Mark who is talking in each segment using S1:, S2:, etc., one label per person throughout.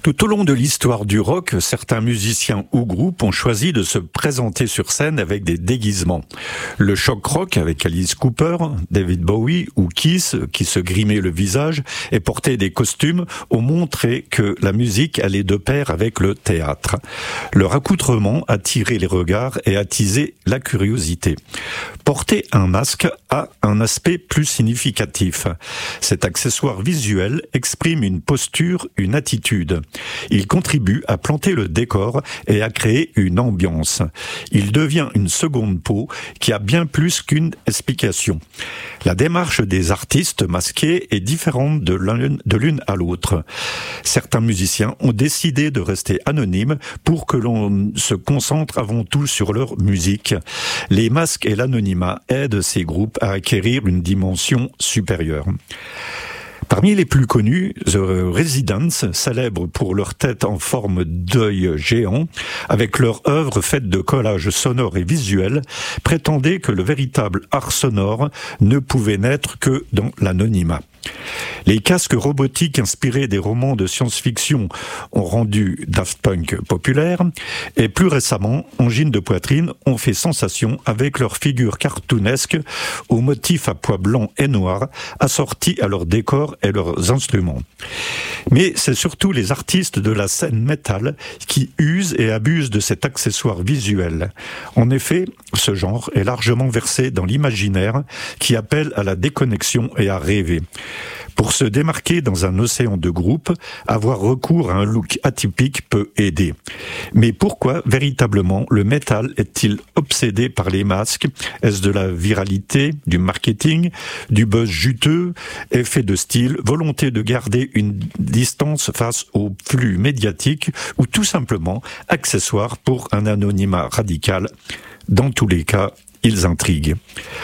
S1: Tout au long de l'histoire du rock, certains musiciens ou groupes ont choisi de se présenter sur scène avec des déguisements. Le shock rock avec Alice Cooper, David Bowie ou Kiss qui se grimaient le visage et portaient des costumes ont montré que la musique allait de pair avec le théâtre. Leur accoutrement attirait les regards et attisait la curiosité. Porter un masque a un aspect plus significatif. Cet accessoire visuel exprime une posture, une attitude. Il contribue à planter le décor et à créer une ambiance. Il devient une seconde peau qui a bien plus qu'une explication. La démarche des artistes masqués est différente de l'une à l'autre. Certains musiciens ont décidé de rester anonymes pour que l'on se concentre avant tout sur leur musique. Les masques et l'anonymat aident ces groupes à acquérir une dimension supérieure. Parmi les plus connus, The Residents, célèbres pour leur tête en forme d'œil géant, avec leur œuvre faite de collages sonores et visuels, prétendaient que le véritable art sonore ne pouvait naître que dans l'anonymat. Les casques robotiques inspirés des romans de science-fiction ont rendu Daft Punk populaire et plus récemment, Angine de poitrine ont fait sensation avec leurs figures cartoonesques aux motifs à pois blancs et noirs assortis à leurs décors et leurs instruments. Mais c'est surtout les artistes de la scène métal qui usent et abusent de cet accessoire visuel. En effet, ce genre est largement versé dans l'imaginaire qui appelle à la déconnexion et à rêver. Pour se démarquer dans un océan de groupes, avoir recours à un look atypique peut aider. Mais pourquoi véritablement le métal est-il obsédé par les masques ? Est-ce de la viralité, du marketing, du buzz juteux, effet de style, volonté de garder une distance face au flux médiatique ou tout simplement accessoire pour un anonymat radical ? Dans tous les cas, ils intriguent.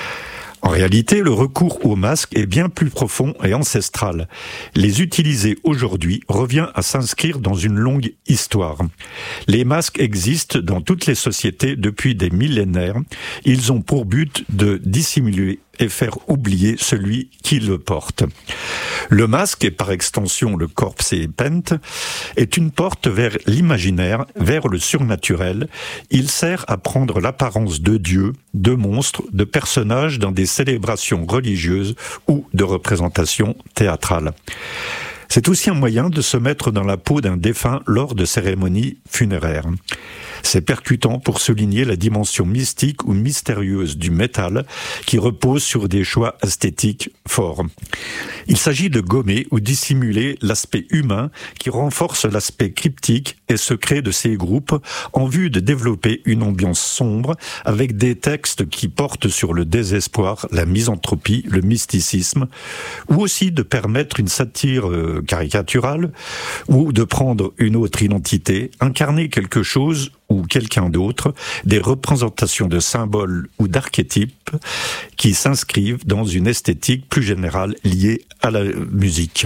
S1: En réalité, le recours aux masques est bien plus profond et ancestral. Les utiliser aujourd'hui revient à s'inscrire dans une longue histoire. Les masques existent dans toutes les sociétés depuis des millénaires. Ils ont pour but de dissimuler et faire oublier celui qui le porte. Le masque, et par extension le corpse paint, est une porte vers l'imaginaire, vers le surnaturel. Il sert à prendre l'apparence de dieux, de monstres, de personnages dans des célébrations religieuses ou de représentations théâtrales. C'est aussi un moyen de se mettre dans la peau d'un défunt lors de cérémonies funéraires. C'est percutant pour souligner la dimension mystique ou mystérieuse du métal qui repose sur des choix esthétiques forts. Il s'agit de gommer ou dissimuler l'aspect humain qui renforce l'aspect cryptique et secret de ces groupes en vue de développer une ambiance sombre avec des textes qui portent sur le désespoir, la misanthropie, le mysticisme, ou aussi de permettre une satire caricaturale ou de prendre une autre identité, incarner quelque chose ou quelqu'un d'autre, des représentations de symboles ou d'archétypes qui s'inscrivent dans une esthétique plus générale liée à la musique.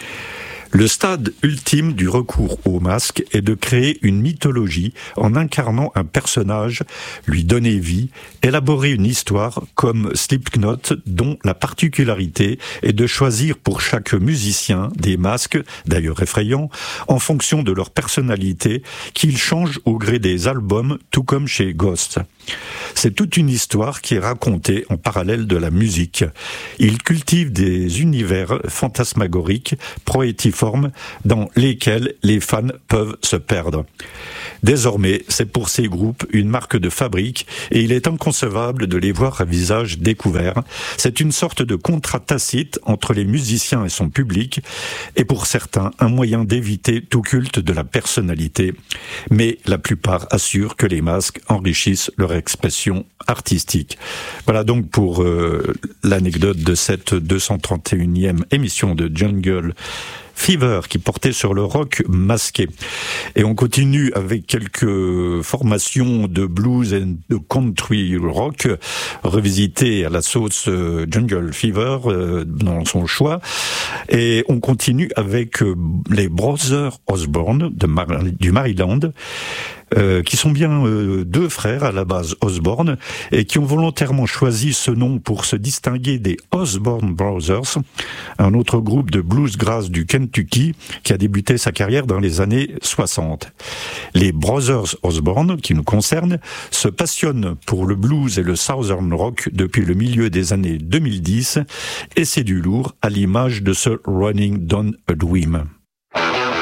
S1: Le stade ultime du recours au masque est de créer une mythologie en incarnant un personnage, lui donner vie, élaborer une histoire comme Slipknot, dont la particularité est de choisir pour chaque musicien des masques, d'ailleurs effrayants, en fonction de leur personnalité, qu'ils changent au gré des albums, tout comme chez Ghost. C'est toute une histoire qui est racontée en parallèle de la musique. Il cultive des univers fantasmagoriques, proétiformes, dans lesquels les fans peuvent se perdre. Désormais, c'est pour ces groupes une marque de fabrique et il est inconcevable de les voir à visage découvert. C'est une sorte de contrat tacite entre les musiciens et son public et pour certains, un moyen d'éviter tout culte de la personnalité. Mais la plupart assurent que les masques enrichissent leur expression artistique. Voilà donc pour l'anecdote de cette 231e émission de Jungle Fever qui portait sur le rock masqué. Et on continue avec quelques formations de blues et de country rock revisitées à la sauce Jungle Fever dans son choix. Et on continue avec les Brothers Osborne du Maryland. qui sont bien deux frères à la base Osborne, et qui ont volontairement choisi ce nom pour se distinguer des Osborne Brothers, un autre groupe de bluesgrass du Kentucky qui a débuté sa carrière dans les années 60. Les Brothers Osborne, qui nous concernent, se passionnent pour le blues et le southern rock depuis le milieu des années 2010, et c'est du lourd à l'image de ce Running Down a Dream.